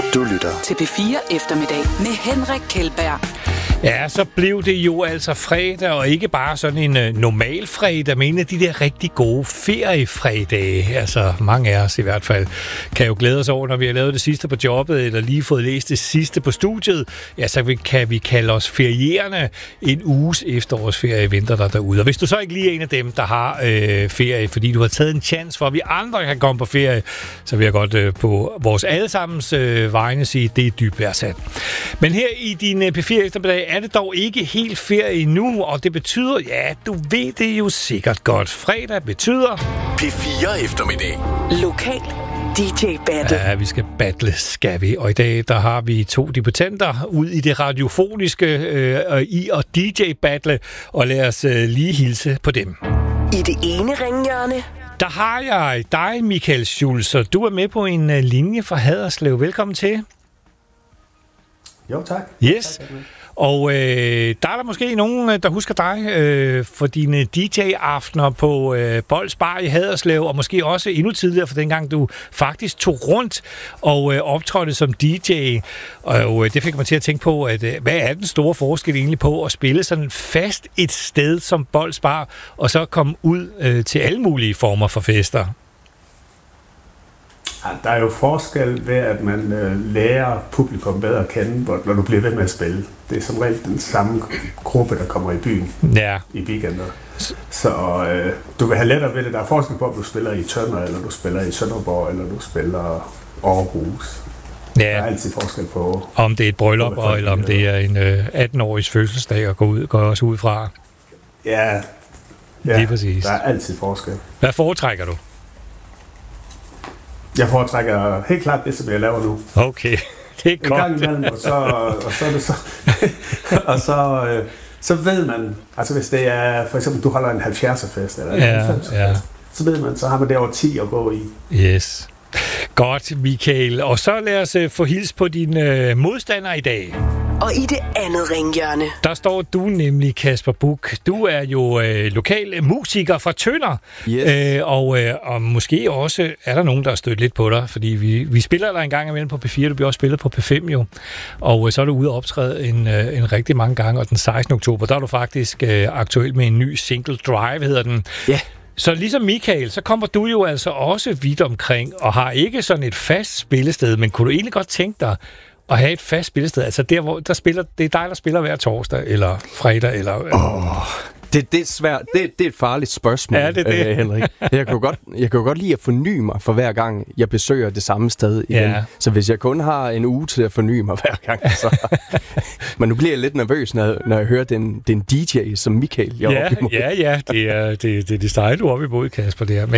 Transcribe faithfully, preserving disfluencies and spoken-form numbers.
Du lytter til P fire Eftermiddag med Henrik Kjeldberg. Ja, så blev det jo altså fredag, og ikke bare sådan en øh, normal fredag, men en af de der rigtig gode feriefredage. Altså mange af os i hvert fald kan jo glæde os over, når vi har lavet det sidste på jobbet, eller lige fået læst det sidste på studiet. Ja, så kan vi kalde os ferierende. En uges efterårsferie venter der derude. Og hvis du så ikke lige er en af dem, der har øh, ferie, fordi du har taget en chance for, at vi andre kan komme på ferie, så vil jeg godt øh, på vores allesammens øh, vegne sige, det er dybt værdsat. Men her i din øh, P fire Eftermiddag er det dog ikke helt ferie endnu, og det betyder, ja, du ved det jo sikkert godt. Fredag betyder P fire Eftermiddag. Lokal D J battle. Ja, vi skal battle, skal vi. Og i dag, der har vi to debutanter ud i det radiofoniske øh, i og D J battle, og lad os øh, lige hilse på dem. I det ene ringhjørne, der har jeg dig, Michael Schulz, og du er med på en øh, linje fra Haderslev. Velkommen til. Jo, tak. Yes. Tak, og øh, der er der måske nogen, der husker dig øh, for dine D J-aftener på øh, Bols Bar i Haderslev, og måske også endnu tidligere, for dengang du faktisk tog rundt og øh, optrådte som D J. Og øh, det fik mig til at tænke på, at øh, hvad er den store forskel egentlig på at spille sådan fast et sted som Bols Bar, og så komme ud øh, til alle mulige former for fester? Ja, der er jo forskel ved, at man øh, lærer publikum bedre at kende, når du bliver ved med at spille. Det er som regel den samme gruppe, der kommer i byen ja. i weekender. Så øh, du vil have lettere ved det. Der er forskel på, om du spiller i Tønder, eller du spiller i Sønderborg, eller du spiller Aarhus. Ja. Der er altid forskel på... Om det er et bryllup, og, eller om det er en øh, atten-årigs fødselsdag, og går, ud, går også ud fra. Ja, ja, lige præcis. Der er altid forskel. Hvad foretrækker du? Jeg foretrækker helt klart det, som jeg laver nu. Okay, det er en godt. En gang imellem, og så, og så er det så, og så, øh, så ved man, altså hvis det er, for eksempel, du holder en halvfjerdser-fest, eller en ja, halvfemser-fest, ja. så ved man, så har man det over ti at gå i. Yes. Godt, Michael. Og så lad os uh, få hils på dine øh, modstandere i dag. Og i det andet ringhjørne, der står du nemlig, Kasper Buch. Du er jo øh, lokal musiker fra Tønder. Yes. Øh, og, øh, og måske også er der nogen, der har stødt lidt på dig, fordi vi, vi spiller der en gang imellem på P fire, du bliver også spillet på P fem jo. Og øh, så er du ude og optræde en, øh, en rigtig mange gange, og den sekstende oktober, der er du faktisk øh, aktuel med en ny single Drive, hedder den. Ja. Yeah. Så ligesom Michael, så kommer du jo altså også vidt omkring, og har ikke sådan et fast spillested, men kunne du egentlig godt tænke dig at have et fast spillested? Altså der, hvor der spiller, det er dig, der spiller hver torsdag, eller fredag, eller... Oh, det, det er svært. Det, det er et farligt spørgsmål, ja, det er det. Øh, Henrik. Jeg kan jo godt, jeg kan jo godt lide at forny mig for hver gang, jeg besøger det samme sted igen. Ja. Så hvis jeg kun har en uge til at forny mig hver gang, så... Men nu bliver jeg lidt nervøs, når, når jeg hører den, den D J som Michael. Jeg ja, ja, ja, det er det, det, det stejle, du er oppe imod, Kasper, det her.